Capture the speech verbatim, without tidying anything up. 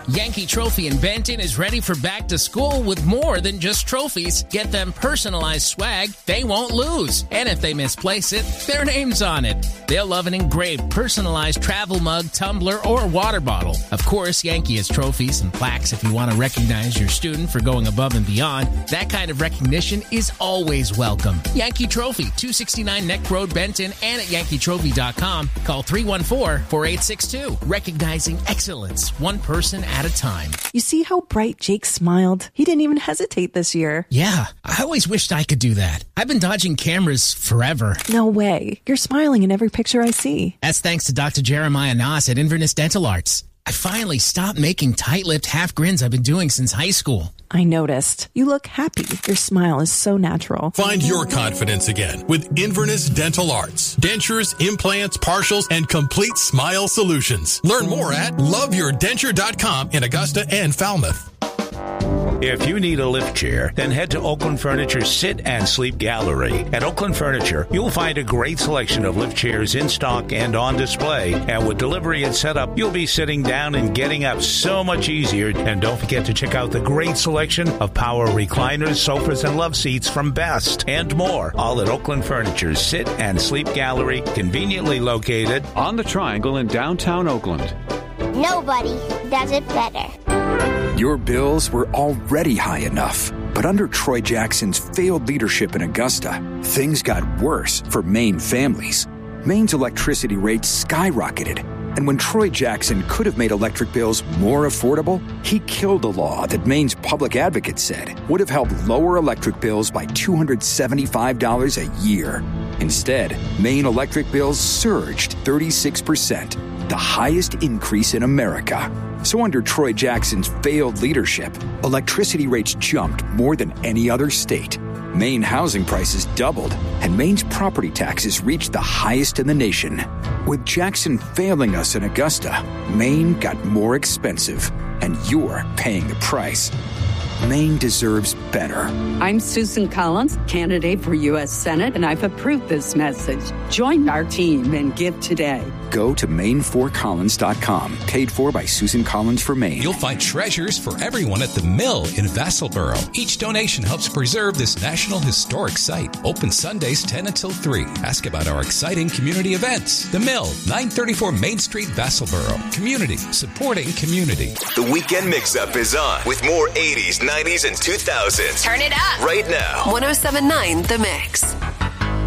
Yankee Trophy in Benton is ready for back to school with more than just trophies. Get them personalized swag they won't lose. And if they misplace it, their name's on it. They'll love an engraved, personalized travel mug, tumbler, or water bottle. Of course, Yankee has trophies and plaques if you want to recognize your student for going above and beyond. That kind of recognition is always welcome. Yankee Trophy, two sixty-nine Neck Road, Benton, and at yankee trophy dot com. Call three one four, four eight six two. Recognizing excellence, one person at a time. You see how bright Jake smiled? He didn't even hesitate this year. Yeah, I always wished I could do that. I've been dodging cameras forever. No way. You're smiling in every picture I see. That's thanks to Doctor Jeremiah Noss at Inverness Dental Arts. I finally stopped making tight-lipped half grins I've been doing since high school. I noticed. You look happy. Your smile is so natural. Find your confidence again with Inverness Dental Arts. Dentures, implants, partials, and complete smile solutions. Learn more at love your denture dot com in Augusta and Falmouth. If you need a lift chair, then head to Oakland Furniture's Sit and Sleep Gallery. At Oakland Furniture, you'll find a great selection of lift chairs in stock and on display. And with delivery and setup, you'll be sitting down and getting up so much easier. And don't forget to check out the great selection of power recliners, sofas, and love seats from Best and more. All at Oakland Furniture's Sit and Sleep Gallery, conveniently located on the Triangle in downtown Oakland. Nobody does it better. Your bills were already high enough, but under Troy Jackson's failed leadership in Augusta, things got worse for Maine families. Maine's electricity rates skyrocketed, and when Troy Jackson could have made electric bills more affordable, he killed a law that Maine's public advocate said would have helped lower electric bills by two hundred seventy-five dollars a year. Instead, Maine electric bills surged thirty-six percent, the highest increase in America. So under Troy Jackson's failed leadership, electricity rates jumped more than any other state. Maine housing prices doubled, and Maine's property taxes reached the highest in the nation. With Jackson failing us in Augusta, Maine got more expensive, and you're paying the price. Maine deserves better. I'm Susan Collins, candidate for U S Senate, and I've approved this message. Join our team and give today. Go to maine for collins dot com. Paid for by Susan Collins for Maine. You'll find treasures for everyone at the Mill in Vassalboro. Each donation helps preserve this National Historic Site. Open Sundays ten until three. Ask about our exciting community events. The Mill, nine thirty-four Main Street, Vassalboro. Community, supporting community. The Weekend Mix-Up is on with more eighties, nineties, and two thousands. Turn it up. Right now. one oh seven point nine The Mix.